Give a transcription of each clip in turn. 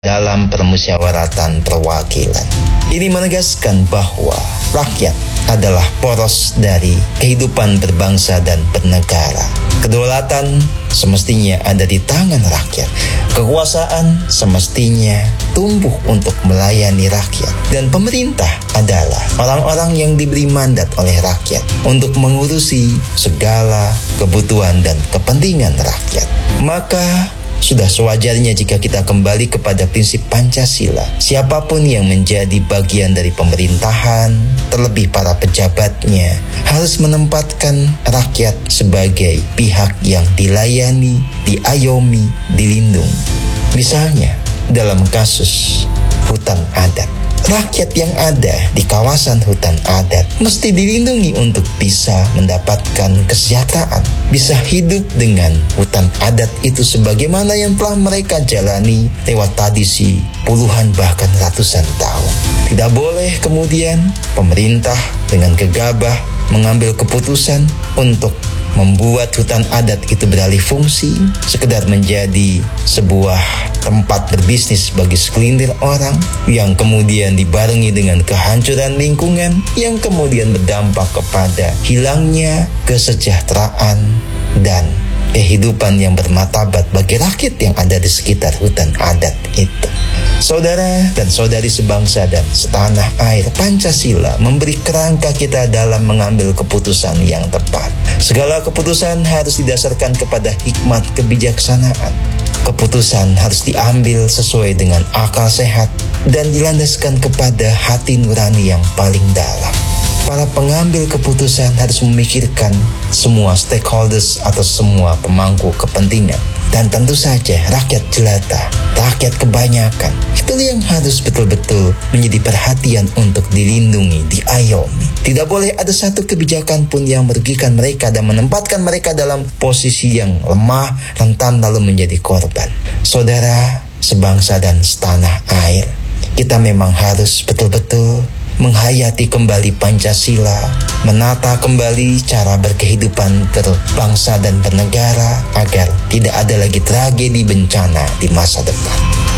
dalam permusyawaratan perwakilan. Ini menegaskan bahwa rakyat adalah poros dari kehidupan berbangsa dan bernegara. Kedaulatan semestinya ada di tangan rakyat. Kekuasaan semestinya tumbuh untuk melayani rakyat. Dan pemerintah adalah orang-orang yang diberi mandat oleh rakyat untuk mengurusi segala kebutuhan dan kepentingan rakyat. Maka sudah sewajarnya jika kita kembali kepada prinsip Pancasila. Siapapun yang menjadi bagian dari pemerintahan, terlebih para pejabatnya, harus menempatkan rakyat sebagai pihak yang dilayani, diayomi, dilindungi. Misalnya, dalam kasus hutan adat. Rakyat yang ada di kawasan hutan adat mesti dilindungi untuk bisa mendapatkan kesejahteraan, bisa hidup dengan hutan adat itu sebagaimana yang telah mereka jalani lewat tradisi puluhan bahkan ratusan tahun. Tidak boleh kemudian pemerintah dengan gegabah mengambil keputusan untuk membuat hutan adat itu beralih fungsi, sekedar menjadi sebuah tempat berbisnis bagi segelintir orang, yang kemudian dibarengi dengan kehancuran lingkungan, yang kemudian berdampak kepada hilangnya kesejahteraan dan kehidupan yang bermartabat bagi rakyat yang ada di sekitar hutan adat itu. Saudara dan saudari sebangsa dan setanah air, Pancasila memberi kerangka kita dalam mengambil keputusan yang tepat. Segala keputusan harus didasarkan kepada hikmat kebijaksanaan. Keputusan harus diambil sesuai dengan akal sehat dan dilandaskan kepada hati nurani yang paling dalam. Para pengambil keputusan harus memikirkan semua stakeholders atau semua pemangku kepentingan. Dan tentu saja rakyat jelata, rakyat kebanyakan, itu yang harus betul-betul menjadi perhatian untuk dilindungi, diayomi. Tidak boleh ada satu kebijakan pun yang merugikan mereka dan menempatkan mereka dalam posisi yang lemah, rentan lalu menjadi korban. Saudara, sebangsa dan setanah air, kita memang harus betul-betul menghayati kembali Pancasila, menata kembali cara berkehidupan berbangsa dan bernegara agar tidak ada lagi tragedi bencana di masa depan.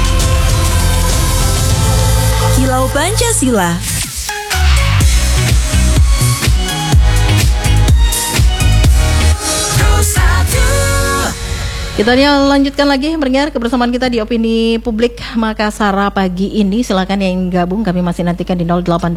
Kilau Pancasila. Kita lanjutkan lagi mendengar kebersamaan kita di Opini Publik Makassar pagi ini. Silakan yang gabung, kami masih nantikan di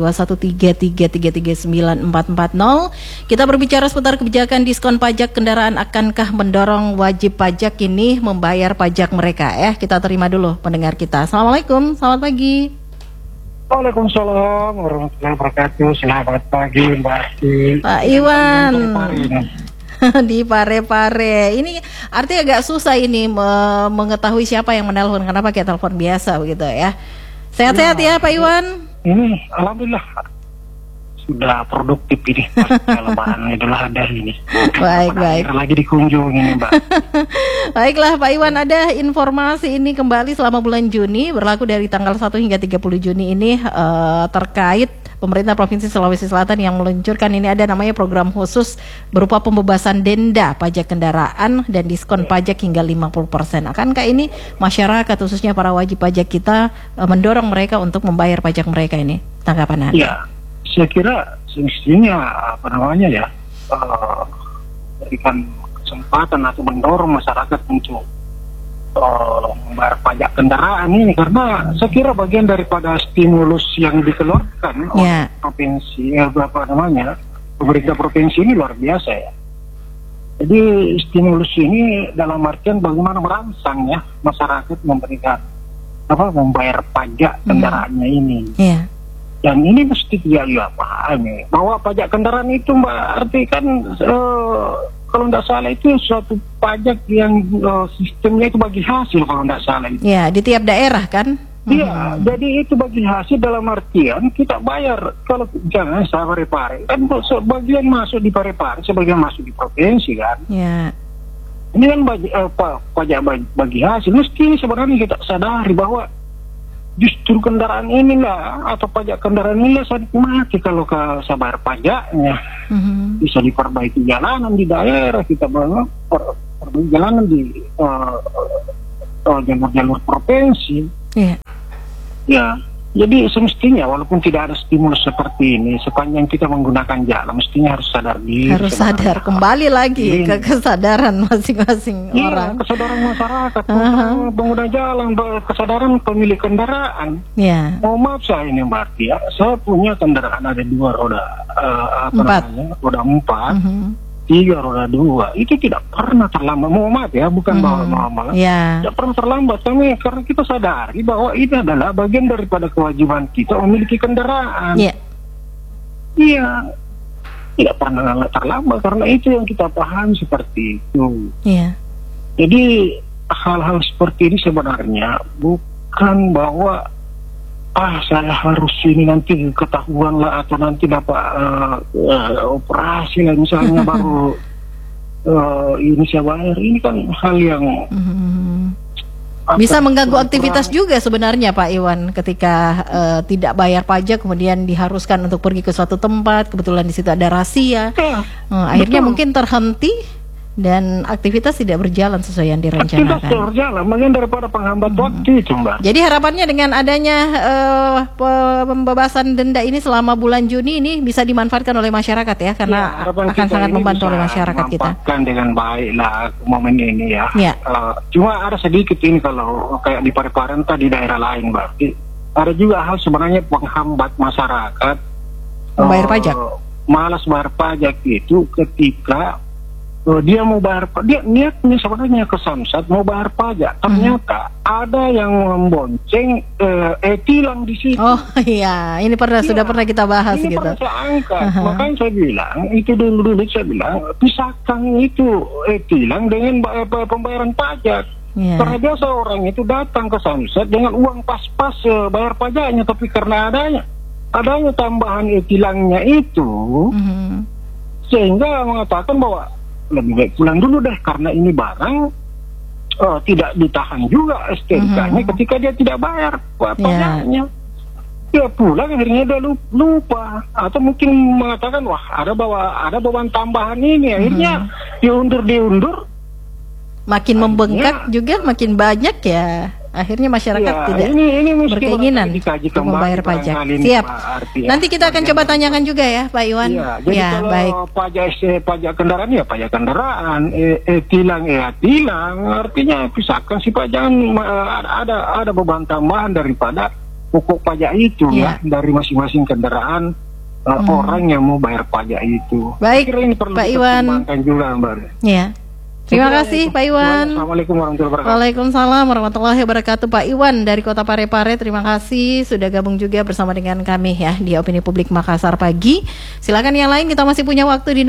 082133394440. Kita berbicara seputar kebijakan diskon pajak kendaraan, akankah mendorong wajib pajak ini membayar pajak mereka ya. Kita terima dulu pendengar kita. Assalamualaikum, selamat pagi. Waalaikumsalam warahmatullahi wabarakatuh. Selamat pagi Mbak Asti. Pak Iwan di Parepare. Ini artinya agak susah ini mengetahui siapa yang menelpon karena pakai telepon biasa begitu ya. Sehat-sehat ya Pak Iwan? Ini alhamdulillah sudah produktif ini. Kelemahan itulah ada ini. Baik. Lagi dikunjungi ini Mbak. Baiklah Pak Iwan, ada informasi ini kembali selama bulan Juni, berlaku dari tanggal 1 hingga 30 Juni ini terkait pemerintah Provinsi Sulawesi Selatan yang meluncurkan ini ada namanya program khusus berupa pembebasan denda pajak kendaraan dan diskon pajak hingga 50%. Akankah ini masyarakat khususnya para wajib pajak kita mendorong mereka untuk membayar pajak mereka ini? Tanggapan Anda? Ya, saya kira semestinya berikan kesempatan atau mendorong masyarakat untuk membayar pajak kendaraan ini, karena saya kira bagian daripada stimulus yang dikeluarkan oleh provinsi pemerintah provinsi ini luar biasa ya. Jadi stimulus ini dalam artian bagaimana merangsang ya masyarakat membayar pajak kendaraannya ini. Dan ini mesti pahami bahwa pajak kendaraan itu Mbak Arti kan kalau tidak salah itu suatu pajak yang sistemnya itu bagi hasil kalau tidak salah itu. Ya, di tiap daerah kan? Iya, jadi itu bagi hasil dalam artian kita bayar kalau jangan saya Parepare kan sebagian masuk di Parepare, sebagian masuk di provinsi kan. Ya. Ini kan pajak bagi hasil. Mesti sebenarnya kita sadari bahwa justru kendaraan inilah atau pajak kendaraan inilah saya nikmati kalau bayar pajaknya. Bisa diperbaiki jalanan di daerah, kita perbaiki jalanan di jalur-jalur provinsi. Iya. Ya, jadi semestinya walaupun tidak ada stimulus seperti ini, sepanjang kita menggunakan jalan, mestinya harus sadar diri. Harus sadar, kembali lagi ke kesadaran masing-masing orang. Iya, kesadaran masyarakat, pengguna jalan, kesadaran pemilik kendaraan. Iya. Oh maaf saya ini Mbak Artia, saya punya kendaraan ada 2 roda, roda 4. 3 roda 2 itu tidak pernah terlambat. Mohon maaf ya, bukan bahwa tidak pernah terlambat karena kita sadari bahwa ini adalah bagian daripada kewajiban kita memiliki kendaraan. Iya, tidak pernah terlambat karena itu yang kita paham seperti itu. Jadi hal-hal seperti ini sebenarnya bukan bahwa saya harus ini nanti ketahuan lah atau nanti dapat operasi lah misalnya baru ini saya bayar. Ini kan hal yang bisa mengganggu aktivitas juga sebenarnya Pak Iwan ketika tidak bayar pajak kemudian diharuskan untuk pergi ke suatu tempat, kebetulan di situ ada rahasia, akhirnya mungkin terhenti dan aktivitas tidak berjalan sesuai yang direncanakan. Aktivitas berjalan, bagian daripada penghambat waktu itu, Mbak. Jadi harapannya dengan adanya pembebasan denda ini selama bulan Juni ini bisa dimanfaatkan oleh masyarakat ya, karena akan sangat membantu oleh masyarakat kita. Dengan baik lah momen ini ya. Cuma ada sedikit ini kalau kayak di Parepare di daerah lain, Mbak. Ada juga hal sebenarnya penghambat masyarakat membayar pajak. Malas bayar pajak itu ketika dia mau bayar, dia niatnya sebenarnya ke Samsat mau bayar pajak, ternyata ada yang membonceng tilang di situ. Oh iya, ini sudah pernah kita bahas ini gitu. Pernah saya angkat, makanya saya bilang itu dulu saya bilang pisahkan itu tilang dengan pembayaran pajak. Karena biasa orang itu datang ke Samsat dengan uang pas-pas bayar pajaknya, tapi karena adanya tambahan tilangnya itu, sehingga mengatakan bahwa lebih baik pulang dulu deh karena ini barang tidak ditahan juga STNK-nya ketika dia tidak bayar pajaknya. Dia pulang akhirnya dia lupa atau mungkin mengatakan wah ada beban tambahan ini, akhirnya diundur. Makin membengkak juga makin banyak ya. Akhirnya masyarakat tidak ini berkeinginan untuk membayar pajak. Siap. Nanti kita akan coba tanyakan juga ya Pak Iwan. Jadi kalau baik. Pajak kendaraan ya pajak kendaraan, tilang artinya pisahkan si pajak. Ada beban tambahan daripada pokok pajak itu dari masing-masing kendaraan orang yang mau bayar pajak itu. Baik, ini perlu Pak Iwan. Juga, Mbak. Terima kasih Pak Iwan. Assalamualaikum warahmatullahi wabarakatuh. Waalaikumsalam warahmatullahi wabarakatuh. Pak Iwan dari Kota Parepare, terima kasih sudah gabung juga bersama dengan kami ya di Opini Publik Makassar pagi. Silakan yang lain, kita masih punya waktu di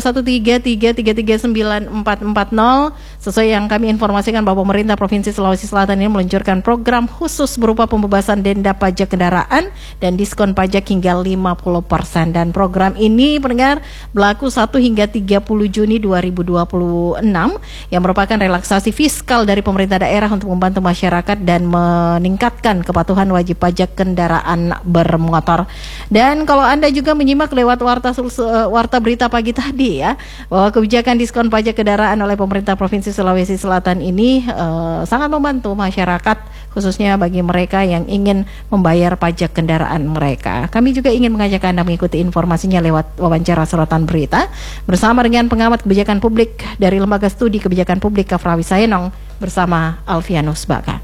082133339440. Sesuai yang kami informasikan bahwa pemerintah Provinsi Sulawesi Selatan ini meluncurkan program khusus berupa pembebasan denda pajak kendaraan dan diskon pajak hingga 50%. Dan program ini pendengar berlaku 1 hingga 30 Juni 2026. Yang merupakan relaksasi fiskal dari pemerintah daerah untuk membantu masyarakat dan meningkatkan kepatuhan wajib pajak kendaraan bermotor. Dan kalau Anda juga menyimak lewat warta berita pagi tadi ya, bahwa kebijakan diskon pajak kendaraan oleh pemerintah Provinsi Sulawesi Selatan ini sangat membantu masyarakat, khususnya bagi mereka yang ingin membayar pajak kendaraan mereka. Kami juga ingin mengajak Anda mengikuti informasinya lewat wawancara sorotan berita bersama dengan pengamat kebijakan publik dari Lembaga Studi Kebijakan Publik Kafrawi Saenong bersama Alfianus Baka.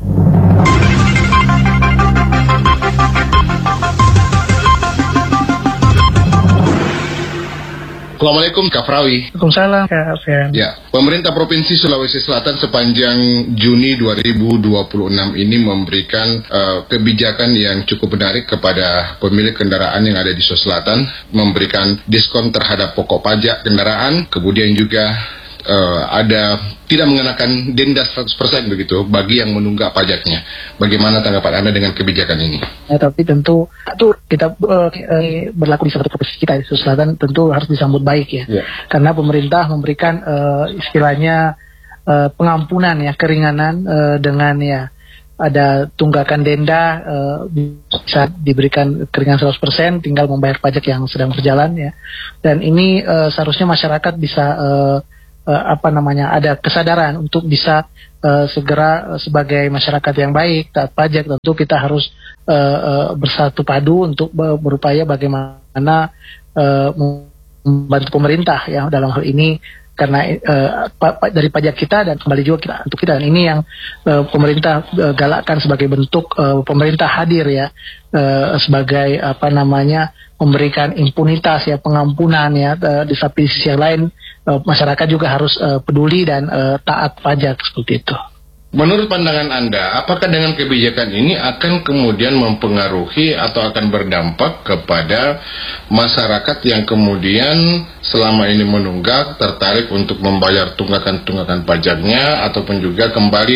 Assalamualaikum Kak Frawi. Waalaikumsalam Kak Alfian. Ya, pemerintah Provinsi Sulawesi Selatan sepanjang Juni 2026 ini memberikan kebijakan yang cukup menarik kepada pemilik kendaraan yang ada di Sulawesi Selatan, memberikan diskon terhadap pokok pajak kendaraan, kemudian juga ada tidak mengenakan denda 100% begitu bagi yang menunggak pajaknya. Bagaimana tanggapan Anda dengan kebijakan ini? Ya, tapi tentu kita berlaku di satu provinsi kita di Sulawesi Selatan tentu harus disambut baik ya. Karena pemerintah memberikan istilahnya pengampunan ya, keringanan dengan ya ada tunggakan denda, bisa diberikan keringanan 100%, tinggal membayar pajak yang sedang berjalan ya. Dan ini seharusnya masyarakat bisa ada kesadaran untuk bisa segera sebagai masyarakat yang baik, taat pajak, tentu kita harus bersatu padu untuk berupaya bagaimana membantu pemerintah ya dalam hal ini, karena dari pajak kita dan kembali juga untuk kita, dan ini yang pemerintah galakkan sebagai bentuk pemerintah hadir ya, sebagai memberikan impunitas ya, pengampunan ya, di sisi yang lain masyarakat juga harus peduli dan taat pajak seperti itu. Menurut pandangan Anda, apakah dengan kebijakan ini akan kemudian mempengaruhi atau akan berdampak kepada masyarakat yang kemudian selama ini menunggak, tertarik untuk membayar tunggakan-tunggakan pajaknya, ataupun juga kembali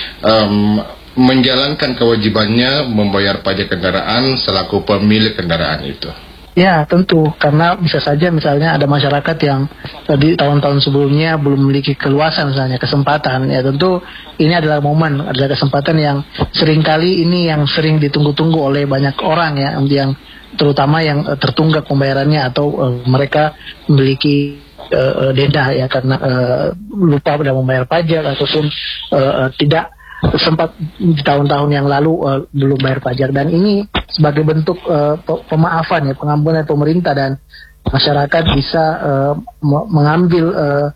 menjalankan kewajibannya membayar pajak kendaraan selaku pemilik kendaraan itu? Ya tentu, karena bisa saja misalnya ada masyarakat yang di tahun-tahun sebelumnya belum memiliki keluasan misalnya, kesempatan, ya tentu ini adalah momen, adalah kesempatan yang seringkali ini yang sering ditunggu-tunggu oleh banyak orang ya, yang terutama yang tertunggak pembayarannya atau mereka memiliki denda ya karena lupa pada membayar pajak ataupun tidak sempat di tahun-tahun yang lalu belum bayar pajak, dan ini sebagai bentuk pemaafan ya, pengampunan pemerintah, dan masyarakat bisa mengambil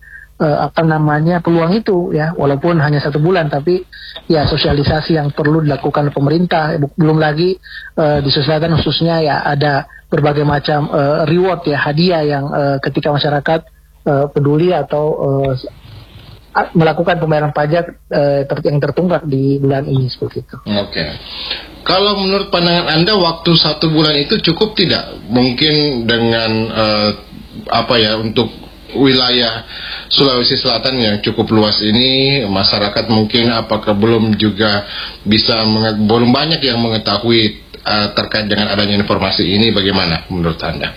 peluang itu ya, walaupun hanya 1 bulan, tapi ya sosialisasi yang perlu dilakukan pemerintah. Belum lagi di Sulawesi Selatan khususnya ya ada berbagai macam reward ya, hadiah yang ketika masyarakat peduli atau melakukan pembayaran pajak yang tertunggak di bulan ini seperti itu. Oke. Kalau menurut pandangan Anda, waktu 1 bulan itu cukup tidak? Mungkin dengan untuk wilayah Sulawesi Selatan yang cukup luas ini, masyarakat mungkin apakah belum juga belum banyak yang mengetahui terkait dengan adanya informasi ini, bagaimana menurut Anda?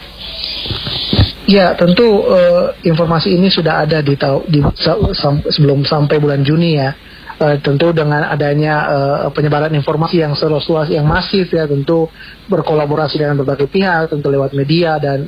Ya tentu informasi ini sudah ada sebelum sampai bulan Juni ya. Tentu dengan adanya penyebaran informasi yang seluas yang masif ya, tentu berkolaborasi dengan berbagai pihak, tentu lewat media dan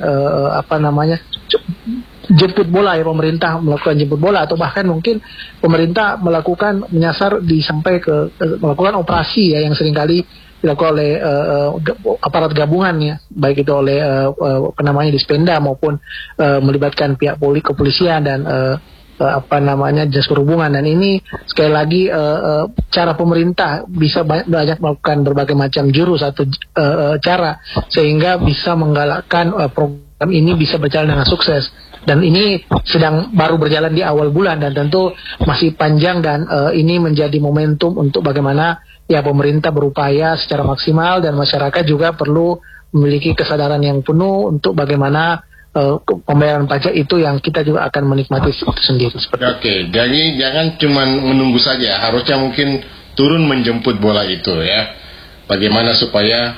jemput bola ya, pemerintah melakukan jemput bola, atau bahkan mungkin pemerintah melakukan menyasar sampai ke melakukan operasi ya yang seringkali dilakukan oleh aparat gabungan ya, baik itu oleh Dispenda maupun melibatkan pihak kepolisian dan jas perhubungan. Dan ini sekali lagi cara pemerintah bisa banyak melakukan berbagai macam jurus atau cara sehingga bisa menggalakkan program ini bisa berjalan dengan sukses. Dan ini baru berjalan di awal bulan dan tentu masih panjang, dan ini menjadi momentum untuk bagaimana ya pemerintah berupaya secara maksimal, dan masyarakat juga perlu memiliki kesadaran yang penuh untuk bagaimana pembayaran pajak itu yang kita juga akan menikmati itu sendiri. Oke, jadi jangan cuma menunggu saja, harusnya mungkin turun menjemput bola itu ya. Bagaimana supaya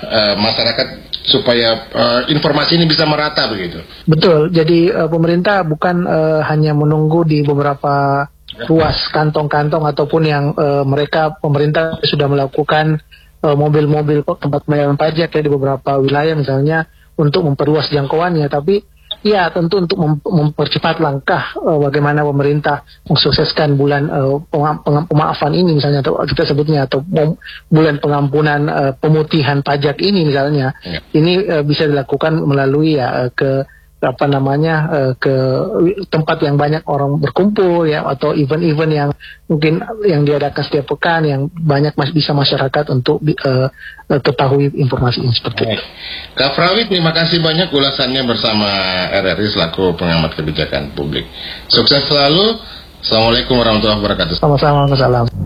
informasi ini bisa merata begitu. Betul, jadi pemerintah bukan hanya menunggu di beberapa ruas kantong-kantong ataupun yang pemerintah sudah melakukan mobil-mobil tempat pembayaran pajak ya di beberapa wilayah misalnya untuk memperluas jangkauannya, tapi ya tentu untuk mempercepat langkah bagaimana pemerintah mensukseskan bulan pemaafan ini misalnya, atau kita sebutnya atau bulan pengampunan pemutihan pajak ini misalnya ya. Ini bisa dilakukan melalui ya ke tempat yang banyak orang berkumpul ya, atau event-event yang mungkin yang diadakan setiap pekan yang banyak bisa masyarakat untuk ketahui informasi ini seperti itu. Kak Frawi, terima kasih banyak ulasannya bersama RRI selaku pengamat kebijakan publik. Sukses selalu. Assalamualaikum warahmatullahi wabarakatuh. Sama-sama, salam.